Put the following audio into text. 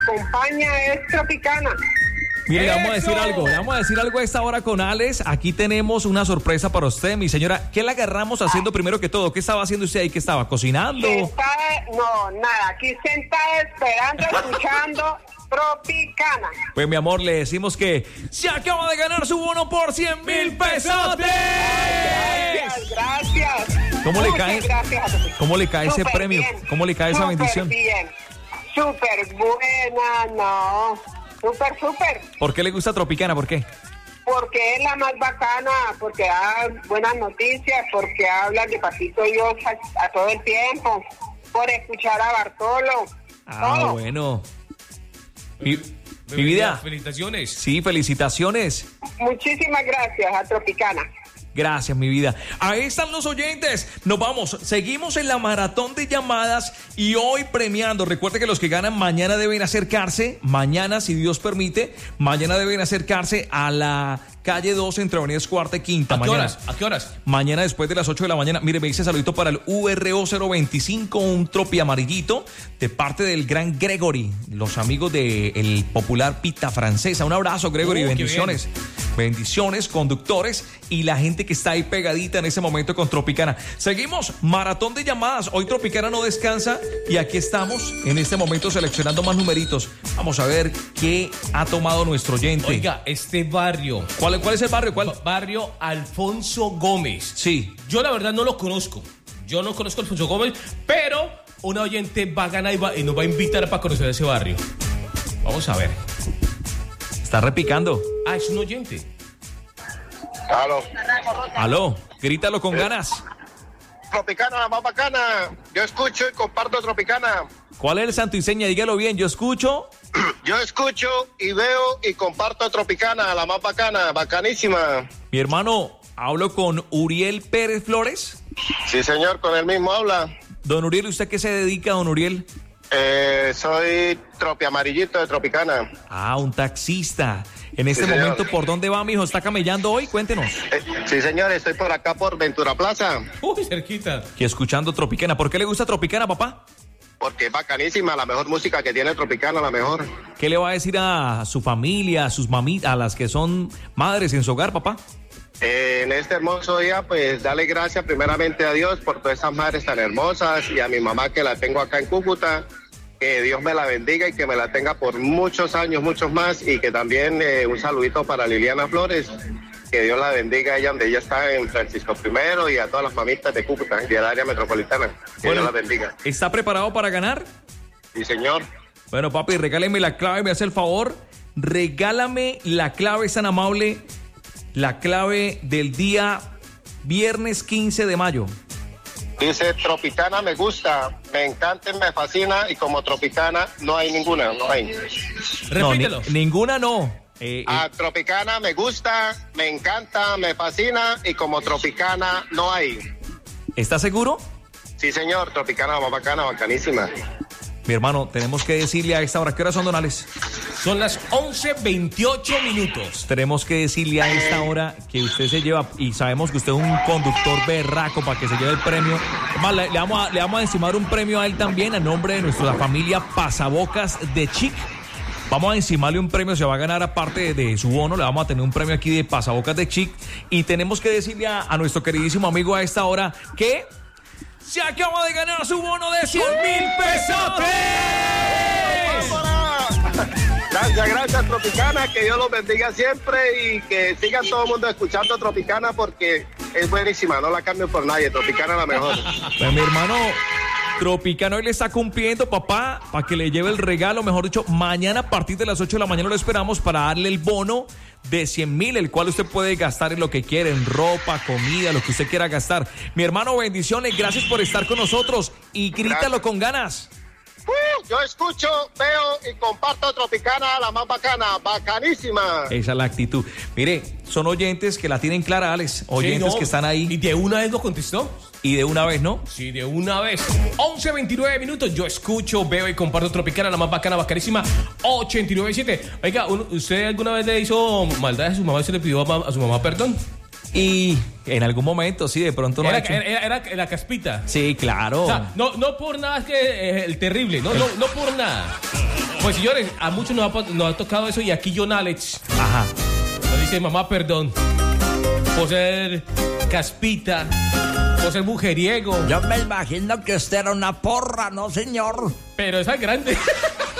acompaña es Tropicana. Mire, le vamos a decir algo a esta hora con Alex. Aquí tenemos una sorpresa para usted, mi señora. ¿Qué le agarramos haciendo primero que todo? ¿Qué estaba haciendo usted ahí? ¿Qué estaba cocinando? No, nada, aquí sentada esperando, escuchando Tropicana. Pues mi amor, le decimos que se acaba de ganar su bono por 100,000 pesotes. Gracias. ¿Cómo le cae? ¿Cómo le cae ese premio? Bien. ¿Cómo le cae esa bendición? Bien, súper buena, no. Súper. ¿Por qué le gusta Tropicana? ¿Por qué? Porque es la más bacana, porque da buenas noticias, porque habla de Papito Dios a todo el tiempo, por escuchar a Bartolo. Todo. Bueno. Mi vida. Felicitaciones. Sí, felicitaciones. Muchísimas gracias a Tropicana. Gracias, mi vida. Ahí están los oyentes. Nos vamos. Seguimos en la maratón de llamadas y hoy premiando. Recuerde que los que ganan mañana deben acercarse. Mañana, si Dios permite, mañana deben acercarse a la calle 2 entre Avenidas Cuarta y Quinta. ¿A qué horas? Mañana después de las 8 de la mañana. Mire, me dice saludito para el URO 025, un tropi amarillito de parte del gran Gregory, los amigos del popular Pita Francesa. Un abrazo, Gregory, bendiciones. Bendiciones, conductores y la gente que está ahí pegadita en ese momento con Tropicana. Seguimos, maratón de llamadas. Hoy Tropicana no descansa y aquí estamos en este momento seleccionando más numeritos. Vamos a ver qué ha tomado nuestro oyente. Oiga, este barrio. ¿Cuál es el barrio? ¿Cuál? Barrio Alfonso Gómez. Sí. Yo la verdad no lo conozco. Yo no conozco a Alfonso Gómez, pero una oyente va a ganar y nos va a invitar para conocer ese barrio. Vamos a ver. Está repicando. Ah, es un oyente. Aló, grítalo con ganas. Tropicana, la más bacana. Yo escucho y comparto Tropicana. ¿Cuál es el santo y seña? Dígalo bien, yo escucho. Yo escucho y veo y comparto Tropicana, la más bacana, bacanísima. Mi hermano, hablo con Uriel Pérez Flores. Sí, señor, con el mismo habla. Don Uriel, ¿usted qué se dedica, don Uriel? Soy tropi amarillito de Tropicana. Ah, un taxista. En este Sí, momento, señor. ¿por dónde va, mijo? ¿Está camellando hoy? Cuéntenos. Sí, señor, estoy por acá por Ventura Plaza. Uy, cerquita. Y escuchando Tropicana. ¿Por qué le gusta Tropicana, papá? Porque es bacanísima, la mejor música que tiene Tropicana, la mejor. ¿Qué le va a decir a su familia, a sus mamitas, a las que son madres en su hogar, papá? En este hermoso día, pues, darle gracias primeramente a Dios por todas esas madres tan hermosas y a mi mamá que la tengo acá en Cúcuta. Que Dios me la bendiga y que me la tenga por muchos años, muchos más. Y que también un saludito para Liliana Flores. Que Dios la bendiga a ella donde ella está en Francisco I y a todas las mamitas de Cúcuta y del área metropolitana. Que Bueno, Dios la bendiga. ¿Está preparado para ganar? Sí, señor. Bueno, papi, regáleme la clave, me hace el favor. Regálame la clave, es tan amable. La clave del día viernes 15 de mayo. Dice, Tropicana me gusta, me encanta, me fascina y como Tropicana no hay ninguna, no hay. Repítelo. No, ninguna no. Tropicana me gusta, me encanta, me fascina y como Tropicana no hay. ¿Está seguro? Sí, señor, Tropicana va bacana, bacanísima. Mi hermano, tenemos que decirle a esta hora, ¿qué horas son, don Alex? Son las 11:28 minutos. Tenemos que decirle a esta hora que usted se lleva, y sabemos que usted es un conductor berraco para que se lleve el premio. Además, le vamos a encimar un premio a él también a nombre de nuestra familia Pasabocas de Chic. Vamos a encimarle un premio, se va a ganar aparte de su bono, le vamos a tener un premio aquí de Pasabocas de Chic. Y tenemos que decirle a nuestro queridísimo amigo a esta hora que se acaba de ganar su bono de 100,000 pesos. Gracias Tropicana, que Dios los bendiga siempre y que sigan todo el mundo escuchando Tropicana porque es buenísima, no la cambio por nadie, Tropicana la mejor. Pues mi hermano, Tropicana hoy le está cumpliendo, papá, para que le lleve el regalo, mejor dicho, mañana a partir de las 8 de la mañana lo esperamos para darle el bono de 100,000, el cual usted puede gastar en lo que quiera, en ropa, comida, lo que usted quiera gastar. Mi hermano, bendiciones, gracias por estar con nosotros y grítalo con ganas. Yo escucho, veo y comparto Tropicana, la más bacana, bacanísima. Esa es la actitud. Mire, son oyentes que la tienen clara, Alex. Oyentes Sí, no, que están ahí. ¿Y de una vez lo contestó? Y de una vez, ¿no? Sí, de una vez. 11:29 minutos. Yo escucho, veo y comparto Tropicana, la más bacana, bacanísima. 89.7. Oiga, ¿usted alguna vez le hizo maldad a su mamá y se le pidió a su mamá perdón? Y en algún momento, sí, de pronto no ha hecho. Era la caspita. Sí, claro. O sea, no por nada es que el terrible, no por nada. Pues señores, a muchos nos ha tocado eso y aquí John Alex. Ajá. Nos dice, mamá, perdón por ser caspita, por ser mujeriego. Yo me imagino que usted era una porra, ¿no, señor? Pero esa es grande.